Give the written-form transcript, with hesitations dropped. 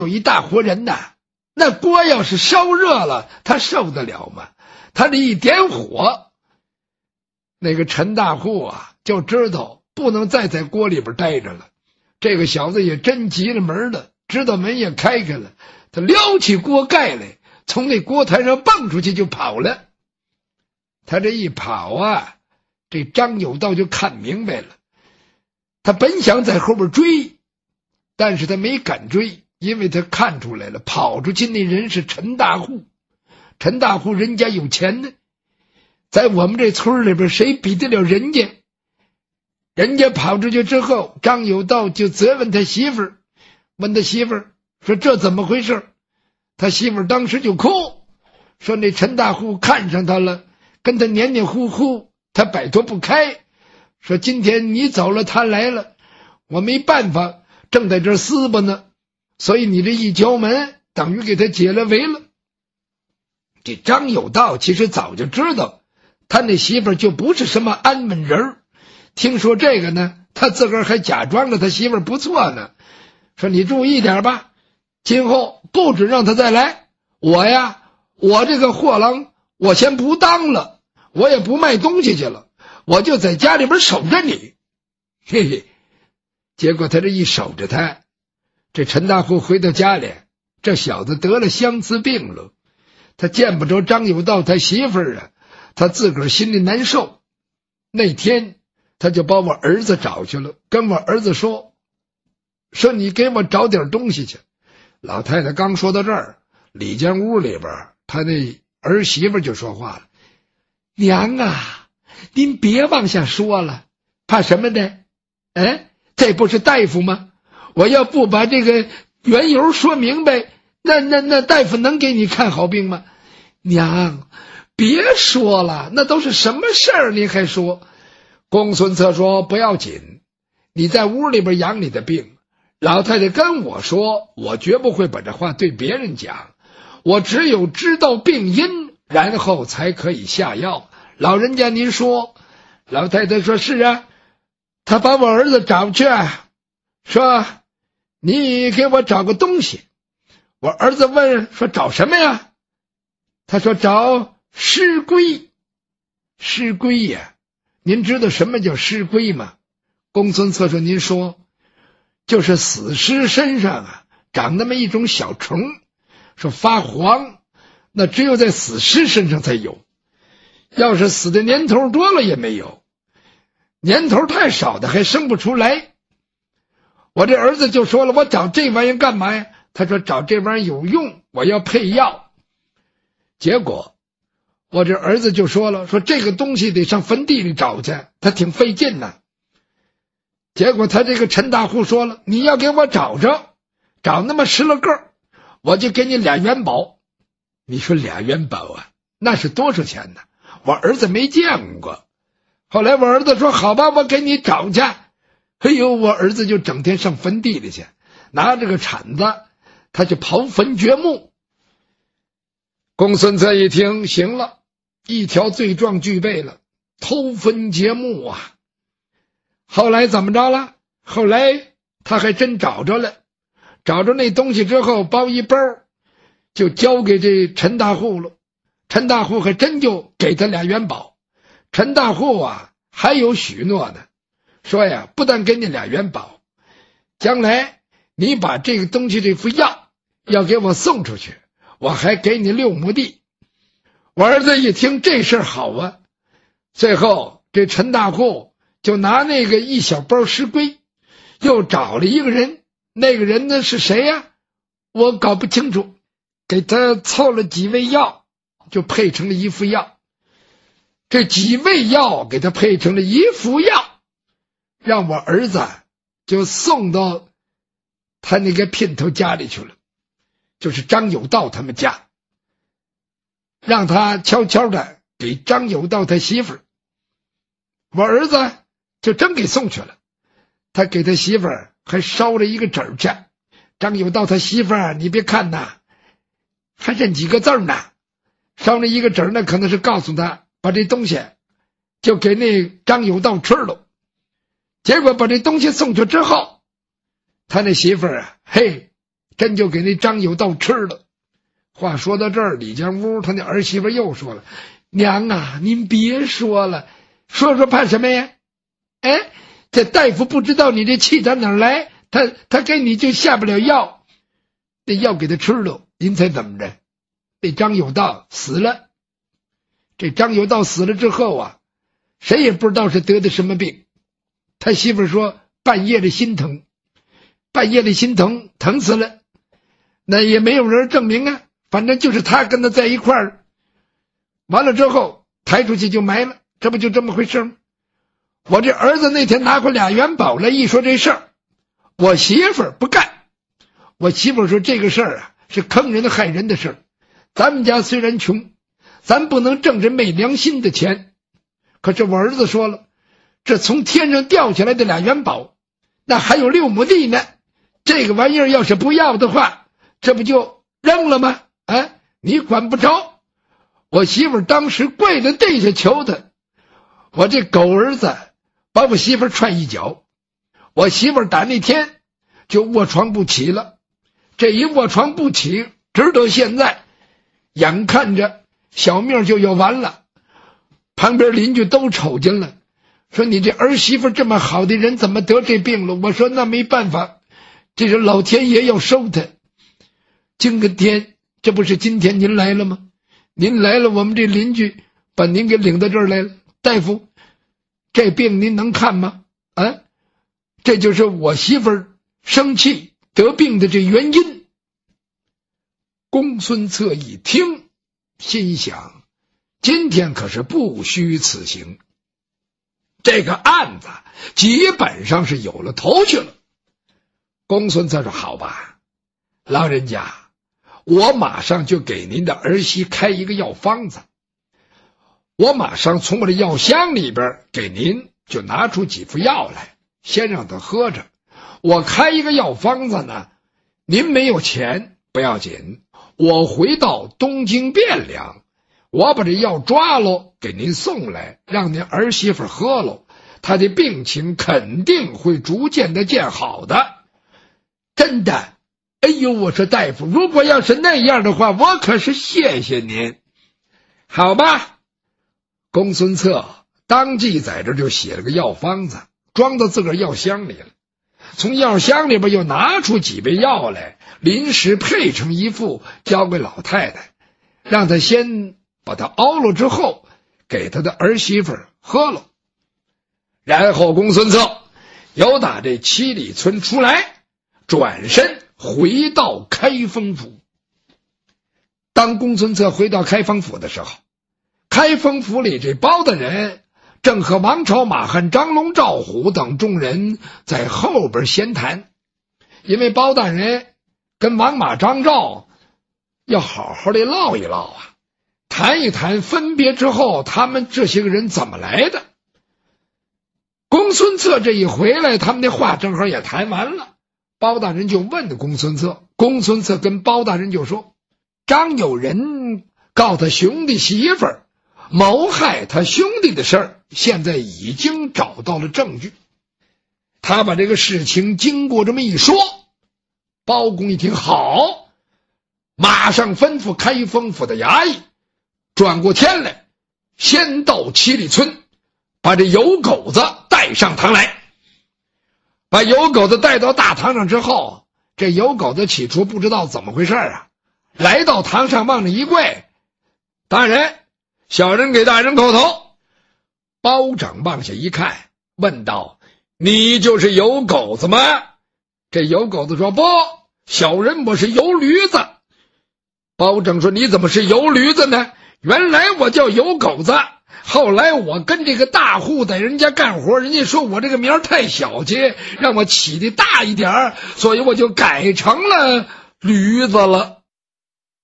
有一大活人呐，那锅要是烧热了，他受得了吗？他这一点火，那个陈大户啊就知道不能再在锅里边待着了。这个小子也真急了门了，知道门也开开了，他撩起锅盖来，从那锅台上蹦出去就跑了。他这一跑啊，这张有道就看明白了，他本想在后边追，但是他没敢追，因为他看出来了，跑出去那人是陈大户。陈大户人家有钱呢，在我们这村里边谁比得了人家？人家跑出去之后，张有道就责问他媳妇儿，问他媳妇儿说这怎么回事？他媳妇儿当时就哭，说那陈大户看上他了，跟他黏黏糊糊，他摆脱不开，说今天你走了他来了，我没办法，正在这撕巴呢，所以你这一敲门等于给他解了围了。这张有道其实早就知道他那媳妇儿就不是什么安稳人，听说这个呢，他自个儿还假装着他媳妇儿不错呢，说你注意点吧，今后不准让他再来，我这个货郎我先不当了，我也不卖东西去了，我就在家里边守着你。嘿嘿，结果他这一守着他，这陈大户回到家里，这小子得了相思病了，他见不着张有道他媳妇儿啊，他自个儿心里难受。那天他就把我儿子找去了，跟我儿子说你给我找点东西去。老太太刚说到这儿，里间屋里边他那儿媳妇就说话了，娘啊，您别往下说了，怕什么呢？这不是大夫吗？我要不把这个缘由说明白，那大夫能给你看好病吗？娘，别说了，那都是什么事儿您还说？公孙策说不要紧，你在屋里边养你的病，老太太跟我说，我绝不会把这话对别人讲，我只有知道病因，然后才可以下药。老人家您说。老太太说是啊，他把我儿子找去，说你给我找个东西。我儿子问说找什么呀？他说找尸龟。尸龟呀，您知道什么叫尸龟吗？公孙策说您说，就是死尸身上啊长那么一种小虫，说发黄，那只有在死尸身上才有，要是死的年头多了也没有，年头太少的还生不出来。我这儿子就说了，我找这玩意干嘛呀？他说找这玩意有用，我要配药。结果我这儿子就说了，说这个东西得上坟地里找去，他挺费劲呢。结果他这个陈大户说了，你要给我找着，找那么10来个，我就给你2元宝。你说2元宝啊，那是多少钱呢？我儿子没见过。后来我儿子说好吧，我给你找去。哎呦，我儿子就整天上坟地里去，拿着个铲子，他就刨坟掘墓。公孙策一听，行了，一条罪状具备了，偷坟掘墓啊。后来怎么着了？后来他还真找着了，找着那东西之后，包一包就交给这陈大户了。陈大户还真就给他2元宝。陈大户啊还有许诺呢，说呀，不但给你2元宝，将来你把这个东西这副药要给我送出去，我还给你6亩地。我儿子一听这事儿好啊，最后这陈大户就拿那个一小包尸龟，又找了一个人，那个人呢是谁呀？我搞不清楚，给他凑了几味药，就配成了一副药。这几味药给他配成了一副药，让我儿子就送到他那个姘头家里去了，就是张有道他们家，让他悄悄的给张有道他媳妇儿。我儿子就真给送去了，他给他媳妇儿还烧了一个纸儿去。张有道他媳妇儿，你别看呐，还认几个字呢，烧了一个纸儿呢，可能是告诉他把这东西就给那张有道吃了。结果把这东西送去之后，他那媳妇儿啊，嘿， 真就给那张有道吃了。话说到这儿，李家屋他那儿媳妇又说了：“娘啊，您别说了，说说怕什么呀？哎，这大夫不知道你这气打哪儿来，他给你就下不了药，那药给他吃了，您猜怎么着？那张有道死了。这张有道死了之后啊，谁也不知道是得的什么病。他媳妇说半夜的心疼，疼死了，那也没有人证明啊，反正就是他跟他在一块儿，完了之后抬出去就埋了，这不就这么回事吗？我这儿子那天拿回2元宝来，一说这事儿，我媳妇儿不干。我媳妇儿说这个事儿啊是坑人害人的事儿，咱们家虽然穷，咱不能挣这昧良心的钱。可是我儿子说了，这从天上掉下来的2元宝，那还有6亩地呢，这个玩意儿要是不要的话，这不就扔了吗？啊，你管不着。我媳妇儿当时跪在地下求他，我这狗儿子把我媳妇儿踹一脚，我媳妇儿打那天就卧床不起了。这一卧床不起，直到现在，眼看着小命就要完了。旁边邻居都瞅见了，说你这儿媳妇这么好的人怎么得这病了？我说那没办法，这是老天爷要收他。今个天，这不是今天您来了吗？您来了，我们这邻居把您给领到这儿来了。大夫，这病您能看吗？啊，这就是我媳妇儿生气得病的这原因。公孙策一听，心想，今天可是不虚此行，这个案子基本上是有了头绪了。公孙策说：“好吧，老人家，我马上就给您的儿媳开一个药方子，我马上从我的药箱里边给您就拿出几副药来，先让她喝着。我开一个药方子呢，您没有钱不要紧，我回到东京汴梁，我把这药抓喽，给您送来，让您儿媳妇喝喽，她的病情肯定会逐渐的见好的。”真的？哎呦，我说大夫，如果要是那样的话，我可是谢谢您。好吧，公孙策当即在这就写了个药方子，装到自个儿药箱里了。从药箱里边又拿出几味药来，临时配成一副，交给老太太，让她先把它熬了之后，给他的儿媳妇喝了。然后公孙策又打这七里村出来，转身回到开封府。当公孙策回到开封府的时候，开封府里这包大人正和王朝、马汉、张龙、赵虎等众人在后边闲谈。因为包大人跟王马、张赵要好好的唠一唠啊，谈一谈分别之后他们这些个人怎么来的。公孙策这一回来，他们的话正好也谈完了。包大人就问公孙策，公孙策跟包大人就说，张有人告他兄弟媳妇儿谋害他兄弟的事儿，现在已经找到了证据。他把这个事情经过这么一说，包公一听好，马上吩咐开封府的衙役转过天来，先到七里村，把这油狗子带上堂来。把油狗子带到大堂上之后，这油狗子起初不知道怎么回事啊，来到堂上往那一跪，大人，小人给大人叩头。包拯往下一看，问道，你就是油狗子吗？这油狗子说，不，小人我是油驴子。包拯说，你怎么是油驴子呢？原来我叫油狗子，后来我跟这个大户在人家干活，人家说我这个名太小气，让我起的大一点，所以我就改成了驴子了。